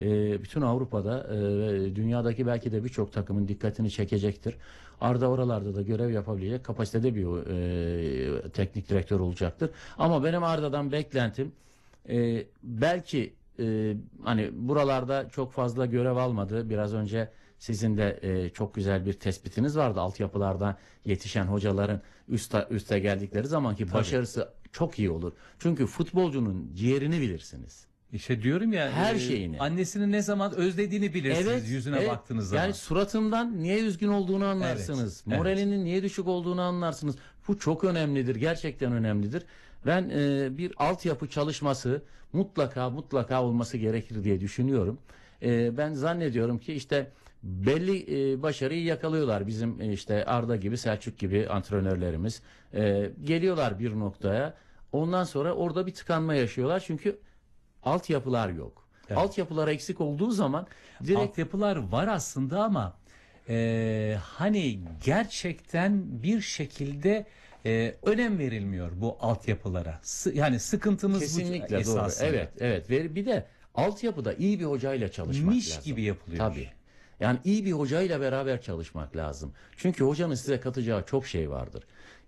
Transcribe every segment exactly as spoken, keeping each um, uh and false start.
e, bütün Avrupa'da e, ve dünyadaki belki de birçok takımın dikkatini çekecektir. Arda oralarda da görev yapabilecek kapasitede bir e, teknik direktör olacaktır. Ama benim Arda'dan beklentim e, belki e, hani buralarda çok fazla görev almadı. Biraz önce sizin de e, çok güzel bir tespitiniz vardı. Altyapılardan yetişen hocaların üste, üste geldikleri zamanki Tabii. başarısı çok iyi olur. Çünkü futbolcunun ciğerini bilirsiniz. İşte diyorum ya, Her e, şeyini. annesini ne zaman özlediğini bilirsiniz yüzüne evet. baktığınız zaman. Yani suratından niye üzgün olduğunu anlarsınız. Evet, Moralinin niye düşük olduğunu anlarsınız. Bu çok önemlidir. Gerçekten önemlidir. Ben e, bir altyapı çalışması mutlaka mutlaka olması gerekir diye düşünüyorum. E, ben zannediyorum ki işte belli e, başarıyı yakalıyorlar. Bizim e, işte Arda gibi, Selçuk gibi antrenörlerimiz e, geliyorlar bir noktaya. Ondan sonra orada bir tıkanma yaşıyorlar. Çünkü altyapılar yok. Evet. Altyapılar eksik olduğu zaman direkt Altyapılar var aslında ama e, hani gerçekten bir şekilde e, önem verilmiyor bu altyapılara. Sı- yani sıkıntımız kesinlikle bu esasında. doğru. Evet, evet. Ve bir de altyapıda iyi bir hocayla çalışmak Miş lazım. gibi yapılıyor. Tabii. Yani iyi bir hocayla beraber çalışmak lazım. Çünkü hocanın size katacağı çok şey vardır.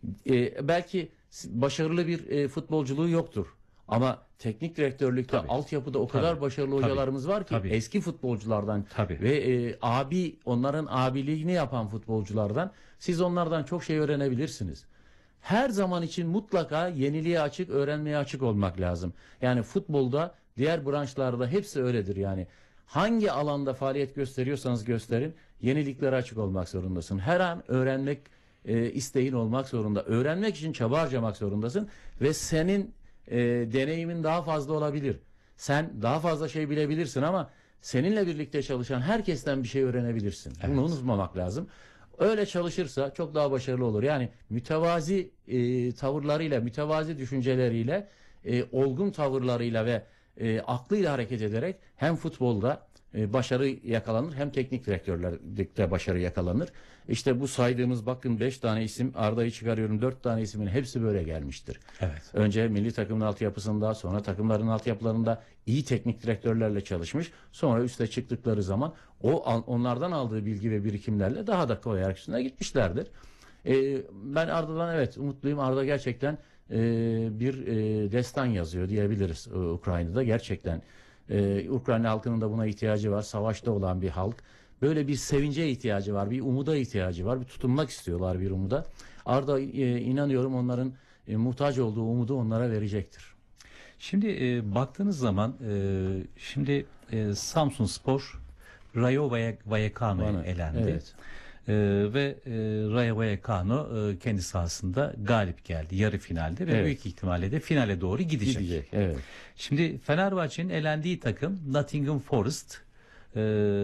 Ee, belki başarılı bir e, futbolculuğu yoktur. Ama teknik direktörlükte, Tabii. altyapıda o kadar Tabii. başarılı Tabii. hocalarımız var ki Tabii. eski futbolculardan Tabii. ve e, abi onların abiliğini yapan futbolculardan siz onlardan çok şey öğrenebilirsiniz. Her zaman için mutlaka yeniliğe açık, öğrenmeye açık olmak lazım. Yani futbolda, diğer branşlarda hepsi öyledir yani. Hangi alanda faaliyet gösteriyorsanız gösterin, yeniliklere açık olmak zorundasın. Her an öğrenmek e, isteğin olmak zorunda. Öğrenmek için çaba harcamak zorundasın ve senin e, deneyimin daha fazla olabilir. Sen daha fazla şey bilebilirsin ama seninle birlikte çalışan herkesten bir şey öğrenebilirsin. Evet. Bunu unutmamak lazım. Öyle çalışırsa çok daha başarılı olur. Yani mütevazi e, tavırlarıyla, mütevazi düşünceleriyle, e, olgun tavırlarıyla ve e, aklıyla hareket ederek hem futbolda e, başarı yakalanır hem teknik direktörlükte başarı yakalanır. İşte bu saydığımız bakın beş tane isim, Arda'yı çıkarıyorum, dört tane ismin hepsi böyle gelmiştir. Evet. Önce milli takımın altyapısında, sonra takımların altyapılarında iyi teknik direktörlerle çalışmış. Sonra üste çıktıkları zaman o onlardan aldığı bilgi ve birikimlerle daha da koyarak üstüne gitmişlerdir. Ee, ben Arda'dan evet umutluyum. Arda gerçekten e, bir e, destan yazıyor diyebiliriz e, Ukrayna'da. Gerçekten e, Ukrayna halkının da buna ihtiyacı var. Savaşta olan bir halk. Böyle bir sevince ihtiyacı var, bir umuda ihtiyacı var, bir tutunmak istiyorlar bir umuda. Arda e, inanıyorum onların e, muhtaç olduğu umudu onlara verecektir. Şimdi e, baktığınız zaman e, şimdi e, Samsunspor Rayo Valle- Vallecano'ya Bana- elendi. Evet. E, ve e, Rayo Vallecano e, kendi sahasında galip geldi yarı finalde ve Evet. büyük ihtimalle de finale doğru gidecek. Gidecek. Evet. Şimdi Fenerbahçe'nin elendiği takım Nottingham Forest e,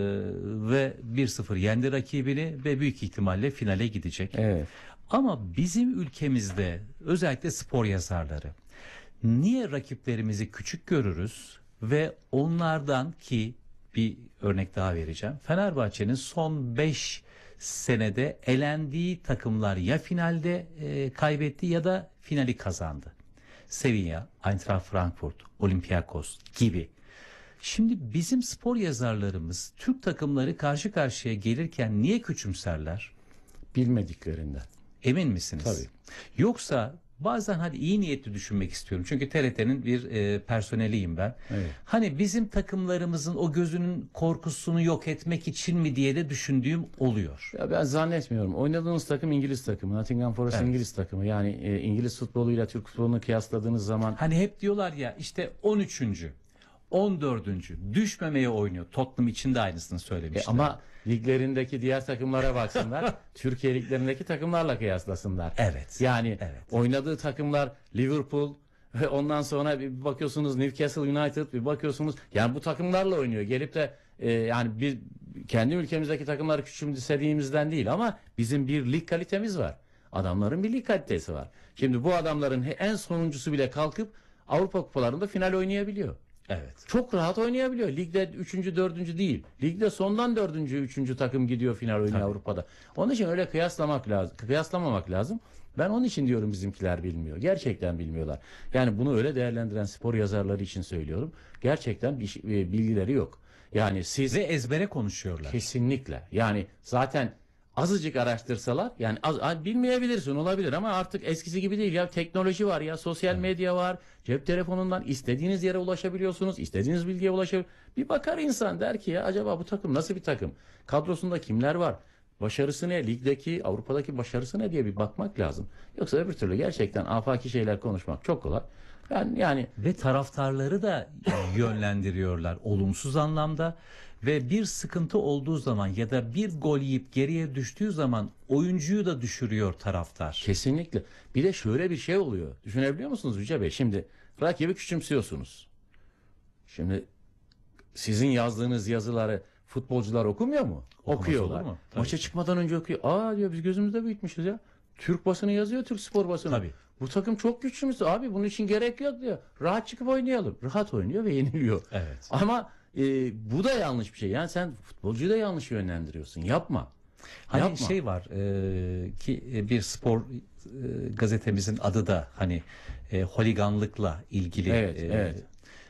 ve bir sıfır yendi rakibini ve büyük ihtimalle finale gidecek. Evet. Ama bizim ülkemizde özellikle spor yazarları niye rakiplerimizi küçük görürüz ve onlardan, ki bir örnek daha vereceğim. Fenerbahçe'nin son beş senede elendiği takımlar ya finalde e, kaybetti ya da finali kazandı. Sevilla, Eintracht Frankfurt, Olympiakos gibi. Şimdi bizim spor yazarlarımız Türk takımları karşı karşıya gelirken niye küçümserler? Bilmediklerinden. Emin misiniz? Tabii. Yoksa bazen hadi iyi niyetli düşünmek istiyorum. Çünkü T R T'nin bir e, personeliyim ben. Evet. Hani bizim takımlarımızın o gözünün korkusunu yok etmek için mi diye de düşündüğüm oluyor. Ya ben zannetmiyorum. Oynadığınız takım İngiliz takımı. Nottingham Forest Evet. İngiliz takımı. Yani e, İngiliz futboluyla Türk futbolunu kıyasladığınız zaman Hani hep diyorlar ya işte on üçüncü on dördüncü düşmemeye oynuyor. Tottenham için de aynısını e, söylemişler. ama liglerindeki diğer takımlara baksınlar. Türkiye liglerindeki takımlarla kıyaslasınlar. Evet. Yani Evet. oynadığı takımlar Liverpool ve ondan sonra bir bakıyorsunuz Newcastle United, bir bakıyorsunuz yani bu takımlarla oynuyor. Gelip de e, yani biz kendi ülkemizdeki takımları küçümsediğimizden değil ama bizim bir lig kalitemiz var. Adamların bir lig kalitesi var. Şimdi bu adamların en sonuncusu bile kalkıp Avrupa kupalarında final oynayabiliyor. Evet. Çok rahat oynayabiliyor. Ligde üçüncü, dördüncü değil. Ligde sondan dördüncü, üçüncü takım gidiyor final oynuyor Tabii. Avrupa'da. Onun için öyle kıyaslamak lazım. Kıyaslamamak lazım. Ben onun için diyorum bizimkiler bilmiyor. Gerçekten bilmiyorlar. Yani bunu öyle değerlendiren spor yazarları için söylüyorum. Gerçekten bir, şey- bilgileri yok. Yani siz Ve ezbere konuşuyorlar. kesinlikle, yani zaten azıcık araştırsalar, yani az, az- bilmeyebilirsin, olabilir, ama artık eskisi gibi değil ya, teknoloji var ya, sosyal medya var, cep telefonundan istediğiniz yere ulaşabiliyorsunuz, istediğiniz bilgiye ulaşabiliyorsunuz. Bir bakar insan, der ki ya acaba bu takım nasıl bir takım, kadrosunda kimler var, başarısı ne, ligdeki, Avrupa'daki başarısı ne diye bir bakmak lazım. Yoksa öbür türlü gerçekten afaki şeyler konuşmak çok kolay. Ben yani Ve taraftarları da yönlendiriyorlar olumsuz anlamda. Ve bir sıkıntı olduğu zaman ya da bir gol yiyip geriye düştüğü zaman oyuncuyu da düşürüyor taraftar. kesinlikle. Bir de şöyle bir şey oluyor. Düşünebiliyor musunuz Yüce Bey? Şimdi rakibi küçümsüyorsunuz. Şimdi sizin yazdığınız yazıları futbolcular okumuyor mu? Okumaz Okuyorlar. olur mu? Tabii Maça ki. çıkmadan önce okuyor. Aa diyor, biz gözümüzde büyütmüşüz ya. Türk basını yazıyor, Türk spor basını. Tabii. Bu takım çok güçlümüz abi, bunun için gerek yok diyor. Rahat çıkıp oynayalım. Rahat oynuyor ve yeniliyor. Evet. Ama e, bu da yanlış bir şey. Yani sen futbolcuyu da yanlış yönlendiriyorsun. Yapma. Hani Yapma. şey var e, ki e, bir spor e, gazetemizin adı da hani e, holiganlıkla ilgili. Evet, e, evet.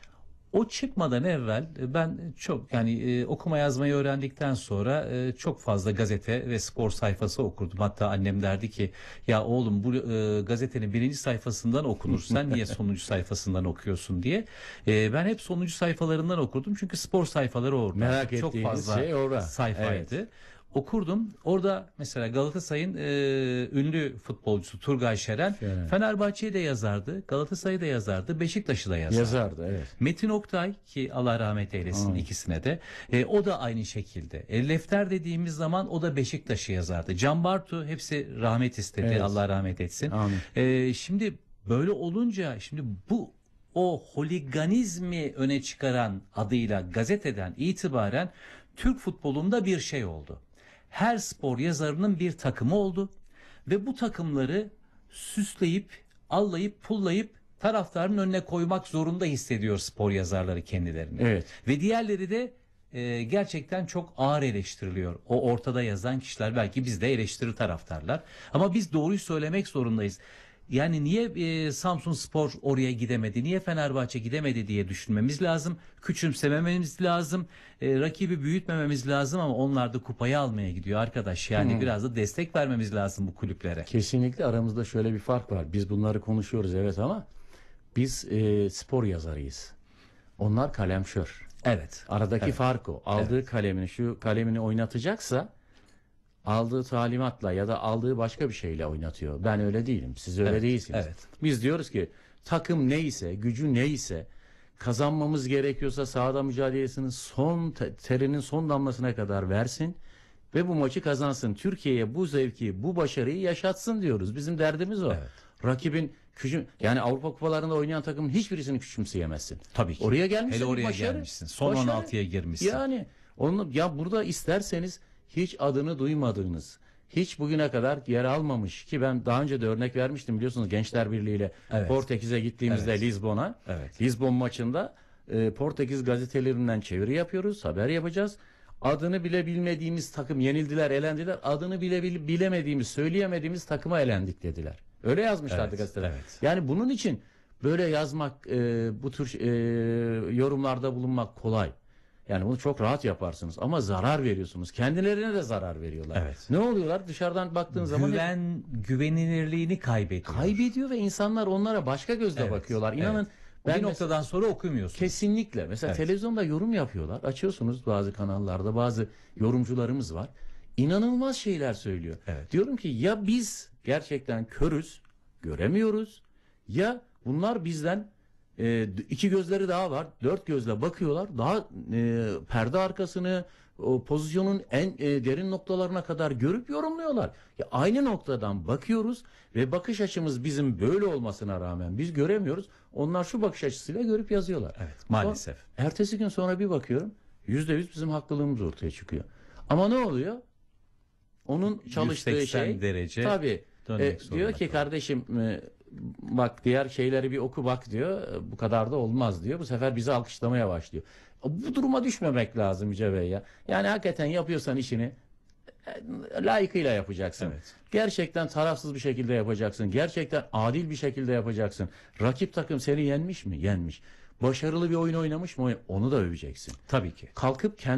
O çıkmadan evvel e, ben çok yani e, okuma yazmayı öğrendikten sonra e, çok fazla gazete ve spor sayfası okurdum. Hatta annem derdi ki ya oğlum bu e, gazetenin birinci sayfasından okunur, sen niye sonuncu sayfasından okuyorsun diye. E, ben hep sonuncu sayfalarından okurdum çünkü spor sayfaları orada. Merak çok ettiğiniz fazla şey orada. sayfaydı. Evet. Okurdum. Orada mesela Galatasaray'ın e, ünlü futbolcusu Turgay Şeren Şeren. Fenerbahçe'yi de yazardı, Galatasaray'ı da yazardı, Beşiktaş'ı da yazardı. Yazardı, evet. Metin Oktay ki Allah rahmet eylesin Amin. ikisine de e, o da aynı şekilde. E, Lefter dediğimiz zaman o da Beşiktaş'ı yazardı. Can Bartu hepsi rahmet istedi. Evet. Allah rahmet etsin. Amin. E, şimdi böyle olunca şimdi bu o holiganizmi öne çıkaran adıyla gazeteden itibaren Türk futbolunda bir şey oldu. Her spor yazarının bir takımı oldu ve bu takımları süsleyip, allayıp, pullayıp taraftarın önüne koymak zorunda hissediyor spor yazarları kendilerini. Evet. Ve diğerleri de e, gerçekten çok ağır eleştiriliyor. O ortada yazan kişiler belki biz de eleştiri taraftarlar. Ama biz doğruyu söylemek zorundayız. Yani niye e, Samsunspor oraya gidemedi, niye Fenerbahçe gidemedi diye düşünmemiz lazım. Küçümsemememiz lazım. E, rakibi büyütmememiz lazım ama onlar da kupayı almaya gidiyor arkadaş. Yani Hmm. biraz da destek vermemiz lazım bu kulüplere. Kesinlikle aramızda şöyle bir fark var. Biz bunları konuşuyoruz evet, ama biz e, spor yazarıyız. Onlar kalemşör. Evet. Aradaki Evet. fark o. Aldığı kalemini, şu kalemini oynatacaksa aldığı talimatla ya da aldığı başka bir şeyle oynatıyor. Ben öyle değilim. Siz öyle Evet, değilsiniz. evet. Biz diyoruz ki takım neyse, gücü neyse, kazanmamız gerekiyorsa sahada mücadelesinin son te- terinin son damlasına kadar versin ve bu maçı kazansın. Türkiye'ye bu zevki, bu başarıyı yaşatsın diyoruz. Bizim derdimiz o. Evet. Rakibin küçüm, yani Avrupa kupalarında oynayan takımın hiçbirisini küçümseyemezsin. Tabii ki. Oraya gelmişsin. Hele bir oraya başarı. gelmişsin. Son Başarı. on altıya girmişsin. Yani onu, ya burada isterseniz hiç adını duymadığınız, hiç bugüne kadar yer almamış ki ben daha önce de örnek vermiştim biliyorsunuz Gençler Birliği ile Evet. Portekiz'e gittiğimizde Evet. Lizbon'a. Evet. Lizbon maçında e, Portekiz gazetelerinden çeviri yapıyoruz, haber yapacağız. Adını bile bilmediğimiz takım yenildiler, elendiler. Adını bile bil- bilemediğimiz, söyleyemediğimiz takıma elendik dediler. Öyle yazmışlardı Evet, gazeteler. evet. Yani bunun için böyle yazmak, e, bu tür e, yorumlarda bulunmak kolay. Yani bunu çok rahat yaparsınız ama zarar veriyorsunuz. Kendilerine de zarar veriyorlar. Evet. Ne oluyorlar? Dışarıdan baktığın zaman hep Güven, güvenilirliğini kaybediyor. kaybediyor ve insanlar onlara başka gözle Evet, bakıyorlar. İnanın evet. ben bir mes- noktadan sonra okumuyorsun. kesinlikle. Mesela Evet. televizyonda yorum yapıyorlar. Açıyorsunuz bazı kanallarda, bazı yorumcularımız var. İnanılmaz şeyler söylüyor. Evet. Diyorum ki ya biz gerçekten körüz, göremiyoruz, ya bunlar bizden e, iki gözleri daha var, dört gözle bakıyorlar. Daha e, perde arkasını, o pozisyonun en e, derin noktalarına kadar görüp yorumluyorlar. Ya aynı noktadan bakıyoruz ve bakış açımız bizim böyle olmasına rağmen biz göremiyoruz. Onlar şu bakış açısıyla görüp yazıyorlar. Evet, maalesef. Sonra, ertesi gün sonra bir bakıyorum, yüzde yüz bizim haklılığımız ortaya çıkıyor. Ama ne oluyor? Onun çalıştığı yüz seksen şey derece tabii dönmek e, zorunda diyor ki kalıyor. kardeşim e, bak diğer şeyleri bir oku bak diyor. E, Bu kadar da olmaz diyor. Bu sefer bizi alkışlamaya başlıyor. Bu duruma düşmemek lazım Yüce Bey ya. Yani hakikaten yapıyorsan işini e, layıkıyla yapacaksın. Evet. Gerçekten tarafsız bir şekilde yapacaksın. Gerçekten adil bir şekilde yapacaksın. Rakip takım seni yenmiş mi? Yenmiş. Başarılı bir oyun oynamış mı? Onu da öveceksin. Tabii ki. Kalkıp kendi